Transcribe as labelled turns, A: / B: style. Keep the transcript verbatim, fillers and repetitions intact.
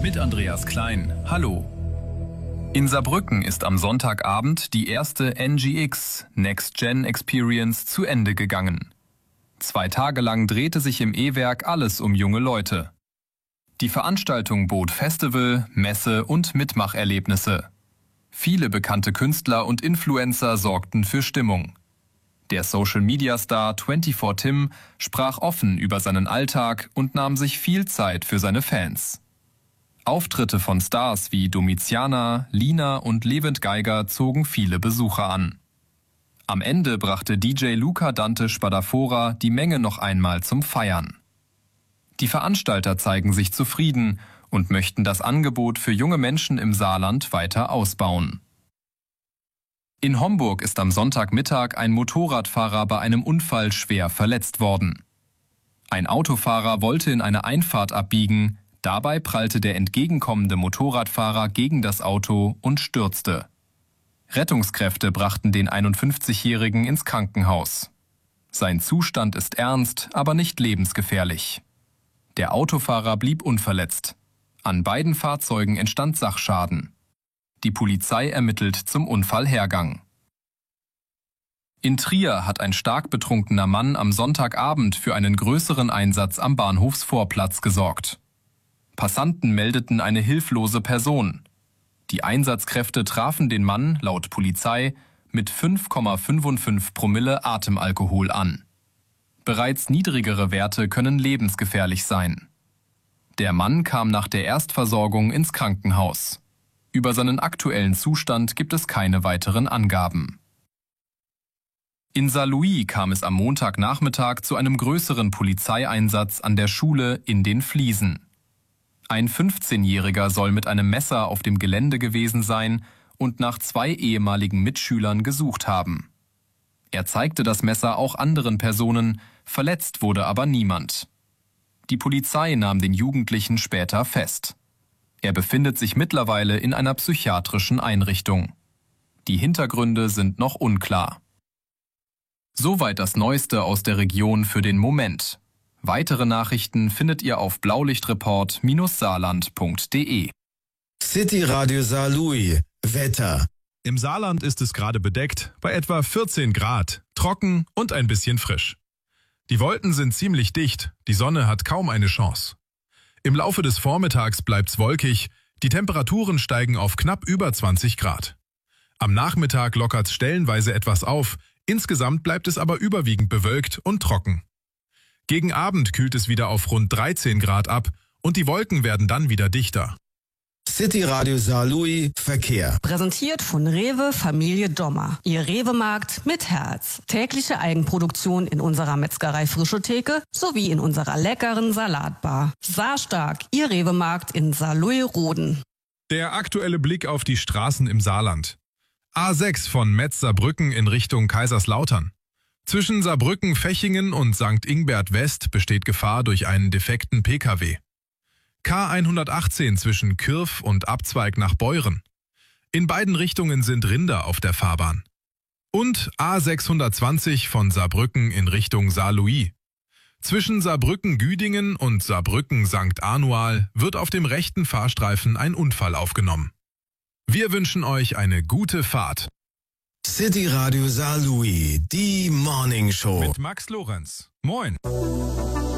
A: mit Andreas Klein. Hallo. In Saarbrücken ist am Sonntagabend die erste N G X Next Gen Experience zu Ende gegangen. Zwei Tage lang drehte sich im E-Werk alles um junge Leute. Die Veranstaltung bot Festival, Messe und Mitmacherlebnisse. Viele bekannte Künstler und Influencer sorgten für Stimmung. Der Social-Media-Star vierundzwanzig Tim sprach offen über seinen Alltag und nahm sich viel Zeit für seine Fans. Auftritte von Stars wie Domiziana, Lina und Levent Geiger zogen viele Besucher an. Am Ende brachte D J Luca Dante Spadafora die Menge noch einmal zum Feiern. Die Veranstalter zeigen sich zufrieden und möchten das Angebot für junge Menschen im Saarland weiter ausbauen. In Homburg ist am Sonntagmittag ein Motorradfahrer bei einem Unfall schwer verletzt worden. Ein Autofahrer wollte in eine Einfahrt abbiegen, dabei prallte der entgegenkommende Motorradfahrer gegen das Auto und stürzte. Rettungskräfte brachten den einundfünfzigjährigen ins Krankenhaus. Sein Zustand ist ernst, aber nicht lebensgefährlich. Der Autofahrer blieb unverletzt. An beiden Fahrzeugen entstand Sachschaden. Die Polizei ermittelt zum Unfallhergang. In Trier hat ein stark betrunkener Mann am Sonntagabend für einen größeren Einsatz am Bahnhofsvorplatz gesorgt. Passanten meldeten eine hilflose Person. Die Einsatzkräfte trafen den Mann, laut Polizei, mit fünf Komma fünfundfünfzig Promille Atemalkohol an. Bereits niedrigere Werte können lebensgefährlich sein. Der Mann kam nach der Erstversorgung ins Krankenhaus. Über seinen aktuellen Zustand gibt es keine weiteren Angaben. In Saarlouis kam es am Montagnachmittag zu einem größeren Polizeieinsatz an der Schule in den Fliesen. Ein fünfzehnjähriger soll mit einem Messer auf dem Gelände gewesen sein und nach zwei ehemaligen Mitschülern gesucht haben. Er zeigte das Messer auch anderen Personen, verletzt wurde aber niemand. Die Polizei nahm den Jugendlichen später fest. Er befindet sich mittlerweile in einer psychiatrischen Einrichtung. Die Hintergründe sind noch unklar. Soweit das Neueste aus der Region für den Moment. Weitere Nachrichten findet ihr auf blaulichtreport Saarland punkt de.
B: City Radio Saarlouis. Wetter.
C: Im Saarland ist es gerade bedeckt, bei etwa vierzehn Grad, trocken und ein bisschen frisch. Die Wolken sind ziemlich dicht, die Sonne hat kaum eine Chance. Im Laufe des Vormittags bleibt's wolkig, die Temperaturen steigen auf knapp über zwanzig Grad. Am Nachmittag lockert's stellenweise etwas auf, insgesamt bleibt es aber überwiegend bewölkt und trocken. Gegen Abend kühlt es wieder auf rund dreizehn Grad ab und die Wolken werden dann wieder dichter.
B: City Radio Saarlouis Verkehr.
D: Präsentiert von Rewe Familie Dommer. Ihr Rewe-Markt mit Herz. Tägliche Eigenproduktion in unserer Metzgerei Frische Theke sowie in unserer leckeren Salatbar. Saarstark, Ihr Rewe-Markt in Saarlouis-Roden.
C: Der aktuelle Blick auf die Straßen im Saarland. A sechs von Metz Saarbrücken in Richtung Kaiserslautern. Zwischen Saarbrücken-Fechingen und Sankt Ingbert West besteht Gefahr durch einen defekten P K W. K hundertachtzehn zwischen Kürf und Abzweig nach Beuren. In beiden Richtungen sind Rinder auf der Fahrbahn. Und A sechshundertzwanzig von Saarbrücken in Richtung Saarlouis. Zwischen Saarbrücken-Güdingen und Saarbrücken-Sankt Anual wird auf dem rechten Fahrstreifen ein Unfall aufgenommen. Wir wünschen euch eine gute Fahrt.
B: City Radio Saarlouis, die Morning Show.
C: Mit Max Lorenz. Moin.